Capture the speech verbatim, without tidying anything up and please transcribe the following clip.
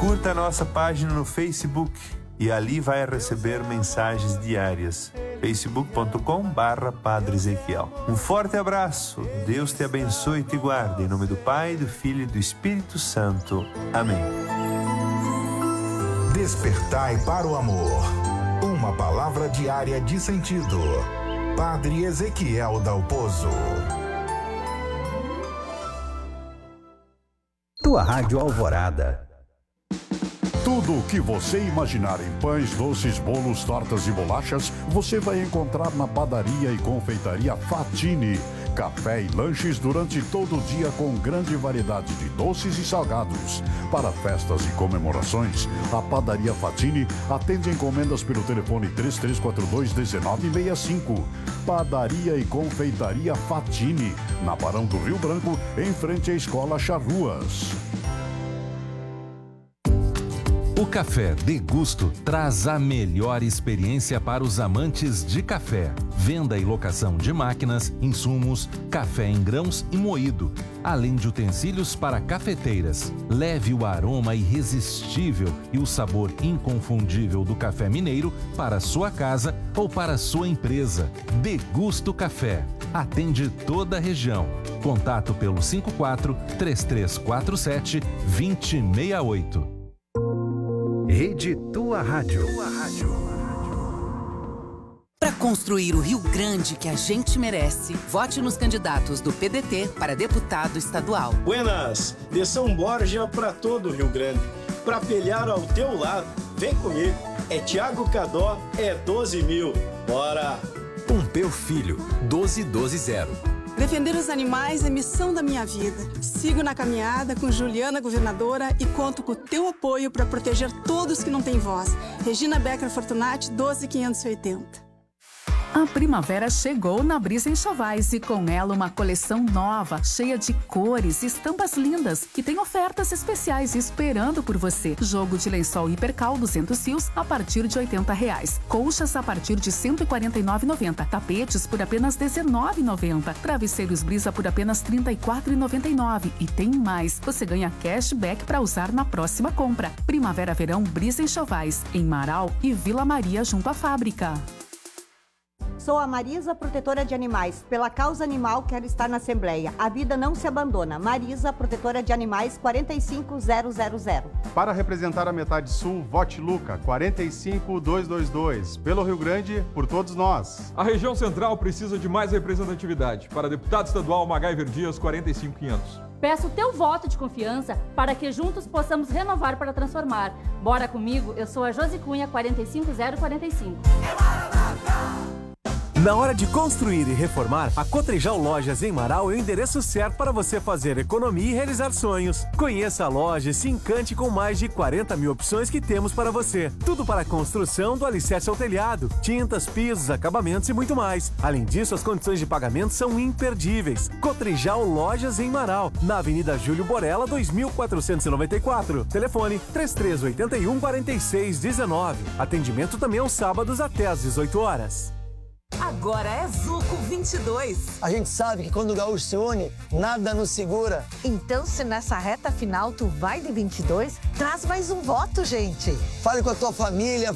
Curta a nossa página no Facebook e ali vai receber mensagens diárias. facebook ponto com barra Padre Ezequiel. Um forte abraço, Deus te abençoe e te guarde, em nome do Pai, do Filho e do Espírito Santo. Amém. Despertai para o amor. Uma palavra diária de sentido. Padre Ezequiel Dalpozo. Tua Rádio Alvorada. Tudo o que você imaginar em pães, doces, bolos, tortas e bolachas, você vai encontrar na Padaria e Confeitaria Fatini. Café e lanches durante todo o dia com grande variedade de doces e salgados. Para festas e comemorações, a Padaria Fatini atende encomendas pelo telefone três três quatro dois, um nove seis cinco. Padaria e Confeitaria Fatini, na Barão do Rio Branco, em frente à Escola Charruas. O Café Degusto traz a melhor experiência para os amantes de café. Venda e locação de máquinas, insumos, café em grãos e moído, além de utensílios para cafeteiras. Leve o aroma irresistível e o sabor inconfundível do café mineiro para sua casa ou para sua empresa. Degusto Café. Atende toda a região. Contato pelo cinco quatro, três três quatro sete, dois zero seis oito. Rede Tua Rádio. Para construir o Rio Grande que a gente merece, vote nos candidatos do P D T para deputado estadual. Buenas, de São Borja para todo o Rio Grande. Para pelear ao teu lado, vem comigo. É Thiago Cadó, é doze mil. Bora! Pompeu Filho, doze doze zero. Defender os animais é missão da minha vida. Sigo na caminhada com Juliana Governadora e conto com o teu apoio para proteger todos que não têm voz. Regina Becker Fortunati, doze quinhentos e oitenta. A primavera chegou na Brisa Enxovais e com ela uma coleção nova, cheia de cores e estampas lindas, que tem ofertas especiais esperando por você. Jogo de lençol hipercal duzentos fios a partir de oitenta reais. Colchas a partir de cento e quarenta e nove reais e noventa centavos. Tapetes por apenas dezenove reais e noventa centavos. Travesseiros Brisa por apenas trinta e quatro reais e noventa e nove centavos. E tem mais, você ganha cashback para usar na próxima compra. Primavera-verão Brisa Enxovais, em Marau e Vila Maria junto à fábrica. Sou a Marisa, protetora de animais. Pela causa animal, quero estar na Assembleia. A vida não se abandona. Marisa, protetora de animais, quatro cinco zero zero zero. Para representar a metade sul, vote Luca, quatro cinco dois dois dois. Pelo Rio Grande, por todos nós. A região central precisa de mais representatividade. Para deputado estadual, MacGyver Dias, quarenta e cinco quinhentos. Peço o teu voto de confiança para que juntos possamos renovar para transformar. Bora comigo, eu sou a Josi Cunha, quatro cinco zero quatro cinco. Na hora de construir e reformar, a Cotrijal Lojas em Marau é o endereço certo para você fazer economia e realizar sonhos. Conheça a loja e se encante com mais de quarenta mil opções que temos para você. Tudo para a construção do alicerce ao telhado, tintas, pisos, acabamentos e muito mais. Além disso, as condições de pagamento são imperdíveis. Cotrijal Lojas em Marau, na Avenida Júlio Borella, dois mil quatrocentos e noventa e quatro. Telefone três três oito um, quatro seis um nove. Atendimento também aos sábados até às dezoito horas. Agora é Zuco vinte e dois. A gente sabe que quando o gaúcho se une, nada nos segura. Então, se nessa reta final tu vai de vinte e dois, traz mais um voto, gente. Fale com a tua família.